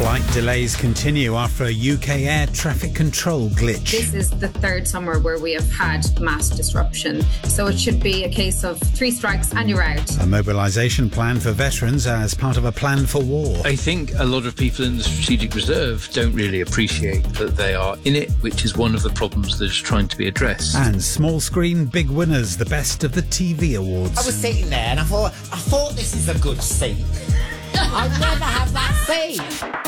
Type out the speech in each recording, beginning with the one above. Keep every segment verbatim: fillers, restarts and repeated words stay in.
Flight delays continue after a U K air traffic control glitch. This is the third summer where we have had mass disruption, so it should be a case of three strikes and you're out. A mobilisation plan for veterans as part of a plan for war. I think a lot of people in the Strategic Reserve don't really appreciate that they are in it, which is one of the problems that is trying to be addressed. And small screen big winners, the best of the T V awards. I was sitting there and I thought, I thought this is a good seat. I never have that seat.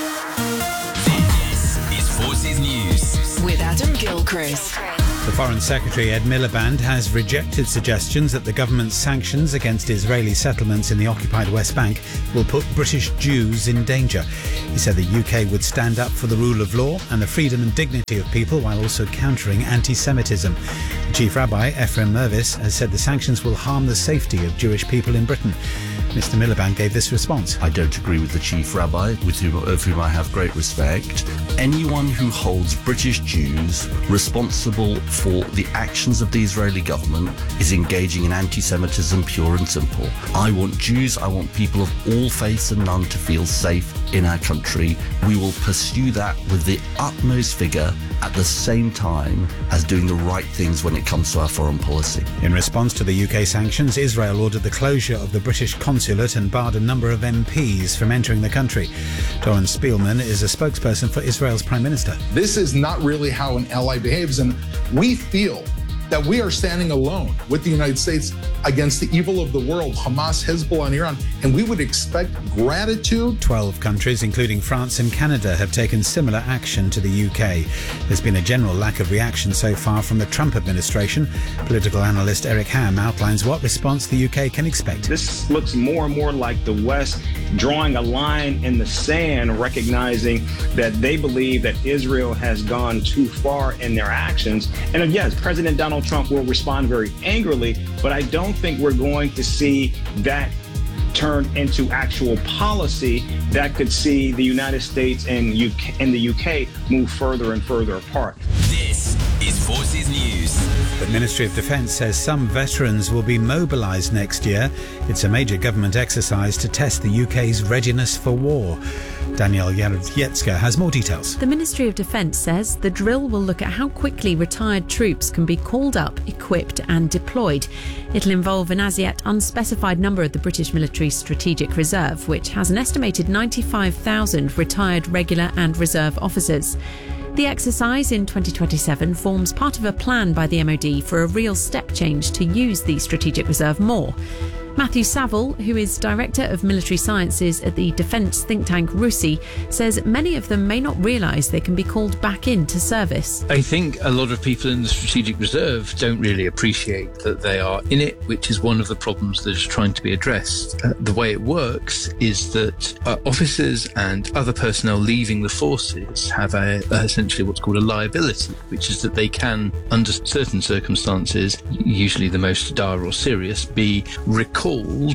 This is Forces News with Adam Gilchrist. The Foreign Secretary Ed Miliband has rejected suggestions that the government's sanctions against Israeli settlements in the occupied West Bank will put British Jews in danger. He said the U K would stand up for the rule of law and the freedom and dignity of people while also countering anti-Semitism. The Chief Rabbi, Ephraim Mervis, has said the sanctions will harm the safety of Jewish people in Britain. Mister Miliband gave this response. I don't agree with the Chief Rabbi, with whom, of whom I have great respect. Anyone who holds British Jews responsible for the actions of the Israeli government is engaging in anti-Semitism, pure and simple. I want Jews, I want people of all faiths and none to feel safe in our country. We will pursue that with the utmost vigour at the same time as doing the right things when it comes to our foreign policy. In response to the U K sanctions, Israel ordered the closure of the British consulate and barred a number of M Ps from entering the country. Doron Spielman is a spokesperson for Israel's Prime Minister. This is not really how an ally behaves, and we feel that we are standing alone with the United States against the evil of the world, Hamas, Hezbollah, and Iran, and we would expect gratitude. Twelve countries, including France and Canada, have taken similar action to the U K. There's been a general lack of reaction so far from the Trump administration. Political analyst Eric Ham outlines what response the U K can expect. This looks more and more like the West drawing a line in the sand, recognizing that they believe that Israel has gone too far in their actions. And yes, President Donald Trump will respond very angrily, but I don't think we're going to see that turn into actual policy that could see the United States and, U K, and the U K move further and further apart. This is Forces News. The Ministry of Defence says some veterans will be mobilised next year. It's a major government exercise to test the U K's readiness for war. Danielle Yarowiecka has more details. The Ministry of Defence says the drill will look at how quickly retired troops can be called up, equipped and deployed. It'll involve an as yet unspecified number of the British Military Strategic Reserve, which has an estimated ninety-five thousand retired regular and reserve officers. The exercise in twenty twenty-seven forms part of a plan by the M O D for a real step change to use the Strategic Reserve more. Matthew Saville, who is Director of Military Sciences at the defence think tank RUSI, says many of them may not realise they can be called back into service. I think a lot of people in the Strategic Reserve don't really appreciate that they are in it, which is one of the problems that is trying to be addressed. Uh, the way it works is that uh, officers and other personnel leaving the forces have a, a, essentially what's called a liability, which is that they can, under certain circumstances, usually the most dire or serious, be recalled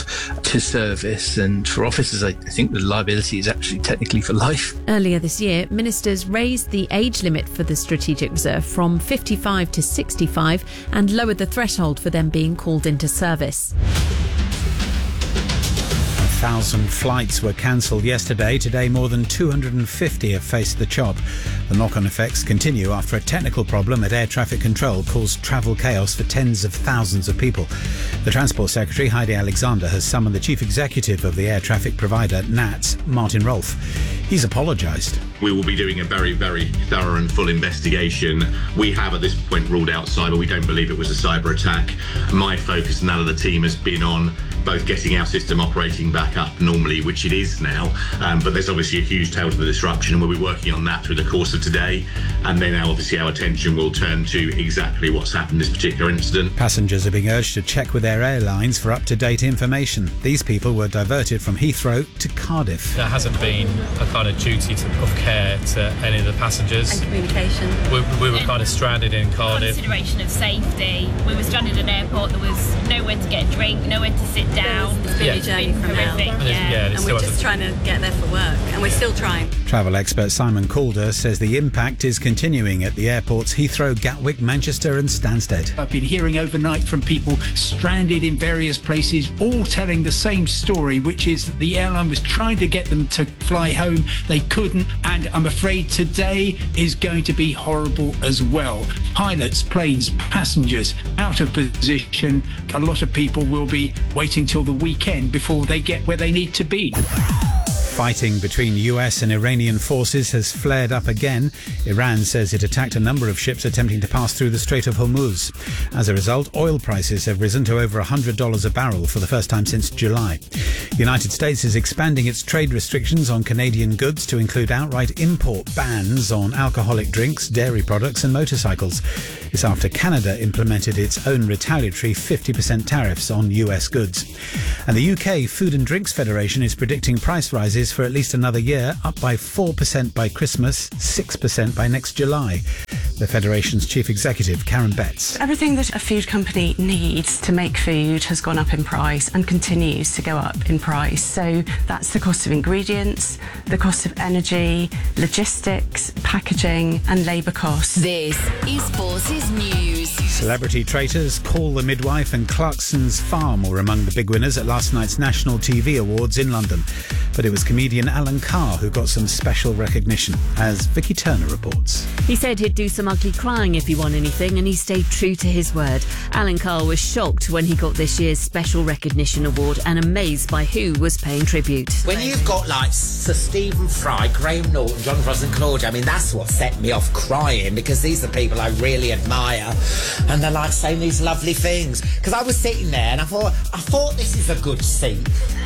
to service. And for officers, I think the liability is actually technically for life. Earlier this year, ministers raised the age limit for the Strategic Reserve from fifty-five to sixty-five and lowered the threshold for them being called into service. A thousand flights were cancelled yesterday. Today, more than two hundred fifty have faced the chop. The knock-on effects continue after a technical problem at air traffic control caused travel chaos for tens of thousands of people. The Transport Secretary, Heidi Alexander, has summoned the Chief Executive of the air traffic provider, N A T S, Martin Rolfe. He's apologised. We will be doing a very, very thorough and full investigation. We have at this point ruled out cyber. We don't believe it was a cyber attack. My focus and that of the team has been on both getting our system operating back up normally, which it is now, um, but there's obviously a huge tail to the disruption, and we'll be working on that through the course of today. And then obviously our attention will turn to exactly what's happened in this particular incident. Passengers are being urged to check with their airlines for up-to-date information. These people were diverted from Heathrow to Cardiff. There hasn't been a kind of duty to, of care to any of the passengers. And communication. We, we were kind of stranded in Cardiff. Consideration of safety. We were stranded at an airport. There was nowhere to get a drink, nowhere to sit it down. It's been Yeah. a journey from hell. Horrific, And it's- yeah. yeah, it And still we're just hasn't- trying to get there for work, and we're still trying. Travel expert Simon Calder says the impact is continuing at the airports Heathrow, Gatwick, Manchester and Stansted. I've been hearing overnight from people stranded in various places, all telling the same story, which is that the airline was trying to get them to fly home. They couldn't, and I'm afraid today is going to be horrible as well. Pilots, planes, passengers out of position. A lot of people will be waiting till the weekend before they get where they need to be. Fighting between U S and Iranian forces has flared up again. Iran says it attacked a number of ships attempting to pass through the Strait of Hormuz. As a result, oil prices have risen to over one hundred dollars a barrel for the first time since July. The United States is expanding its trade restrictions on Canadian goods to include outright import bans on alcoholic drinks, dairy products and motorcycles. This after Canada implemented its own retaliatory fifty percent tariffs on U S goods. And the U K Food and Drinks Federation is predicting price rises for at least another year, up by four percent by Christmas, six percent by next July. The Federation's chief executive, Karen Betts. Everything that a food company needs to make food has gone up in price and continues to go up in price. So that's the cost of ingredients, the cost of energy, logistics, packaging and labour costs. This is Forces News. Celebrity traitors, Call the Midwife and Clarkson's Farm were among the big winners at last night's National T V Awards in London. But it was comedian Alan Carr who got some special recognition, as Vicky Turner reports. He said he'd do some ugly crying if he won anything, and he stayed true to his word. Alan Carr was shocked when he got this year's Special Recognition Award and amazed by who was paying tribute. When you've got like Sir Stephen Fry, Graham Norton, John Ross and Claudia, I mean, that's what set me off crying, because these are people I really admire and they're like saying these lovely things. Because I was sitting there and I thought, I thought this is a good seat.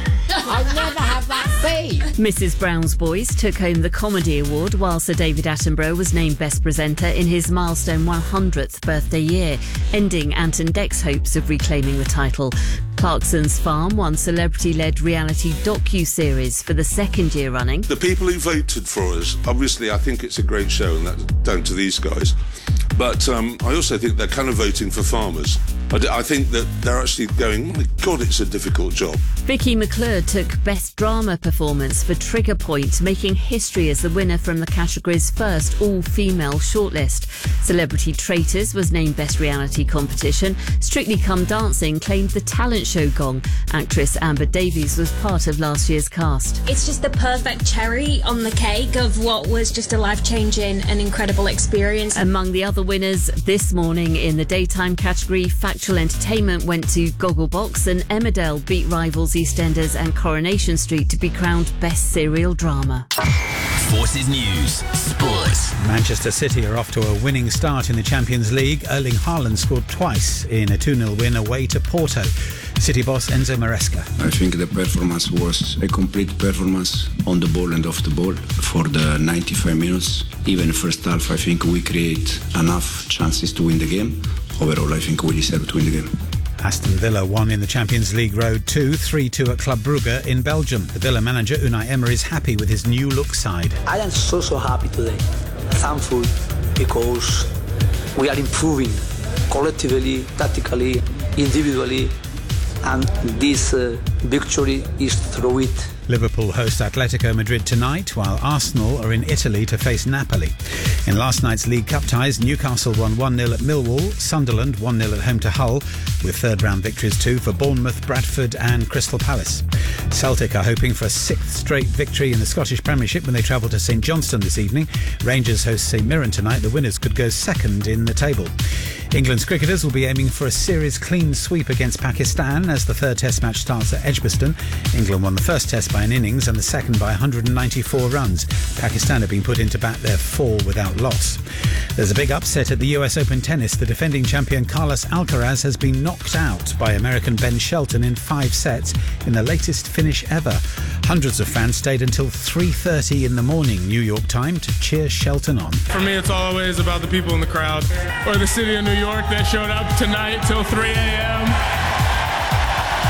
I never have that seat. Missus Brown's Boys took home the Comedy Award, while Sir David Attenborough was named Best Presenter in his milestone one hundredth birthday year, ending Ant and Dec's hopes of reclaiming the title. Clarkson's Farm won celebrity-led reality docu-series for the second year running. The people who voted for us, obviously I think it's a great show, and that's down to these guys. But um, I also think they're kind of voting for farmers. I, d- I think that they're actually going, my God, it's a difficult job. Vicky McClure took Best Drama Performance for Trigger Point, making history as the winner from the category's first all-female shortlist. Celebrity Traitors was named Best Reality Competition. Strictly Come Dancing claimed the talent show gong. Actress Amber Davies was part of last year's cast. It's just the perfect cherry on the cake of what was just a life-changing and incredible experience. Among the other winners this morning in the daytime category, Factual Entertainment went to Gogglebox, and Emmerdale beat rivals EastEnders and Coronation Street to be crowned Best Serial Drama. Forces News. Sports. Manchester City are off to a winning start in the Champions League. Erling Haaland scored twice in a two nil win away to Porto. City boss Enzo Maresca. I think the performance was a complete performance on the ball and off the ball for the ninety-five minutes. Even first half, I think we create enough chances to win the game. Overall, I think we deserve to win the game. Aston Villa won in the Champions League Road two, three two at Club Brugge in Belgium. The Villa manager Unai Emery is happy with his new look side. I am so, so happy today. Thankful because we are improving collectively, tactically, individually, and this uh, victory is through it. Liverpool host Atletico Madrid tonight, while Arsenal are in Italy to face Napoli. In last night's League Cup ties, Newcastle won one nil at Millwall, Sunderland one nil at home to Hull, with third-round victories too for Bournemouth, Bradford and Crystal Palace. Celtic are hoping for a sixth straight victory in the Scottish Premiership when they travel to St Johnstone this evening. Rangers host St Mirren tonight. The winners could go second in the table. England's cricketers will be aiming for a series clean sweep against Pakistan as the third test match starts at Edgbaston. England won the first test by an innings and the second by one hundred ninety-four runs. Pakistan have been put into bat their four without loss. There's a big upset at the U S Open tennis. The defending champion Carlos Alcaraz has been knocked out by American Ben Shelton in five sets in the latest finish ever. Hundreds of fans stayed until three thirty in the morning New York time to cheer Shelton on. For me, it's always about the people in the crowd or the city of New York that showed up tonight till three a.m.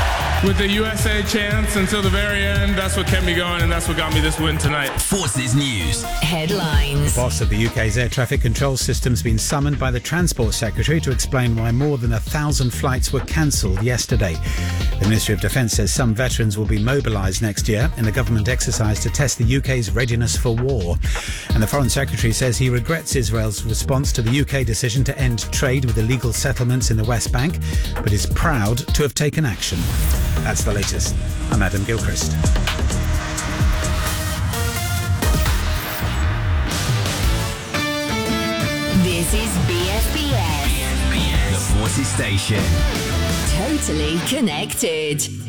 with the U S A chants until the very end. That's what kept me going, and that's what got me this win tonight. Forces News. Headlines. The boss of the U K's air traffic control system's been summoned by the Transport Secretary to explain why more than a thousand flights were cancelled yesterday. The Ministry of Defence says some veterans will be mobilised next year in a government exercise to test the U K's readiness for war. And the Foreign Secretary says he regrets Israel's response to the U K decision to end trade with illegal settlements in the West Bank, but is proud to have taken action. That's the latest. I'm Adam Gilchrist. This is B F B S. The Forces Station. Totally connected.